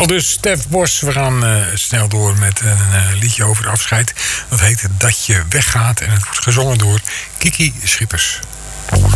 Aldus Stef Bos. We gaan snel door met een liedje over afscheid. Dat heet Dat je weggaat en het wordt gezongen door Kiki Schippers.